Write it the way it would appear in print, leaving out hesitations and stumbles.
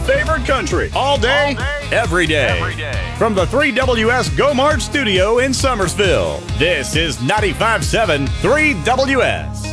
favorite country. All day, every day. From the 3WS Go Mart studio in Summersville, this is 95.7 3WS.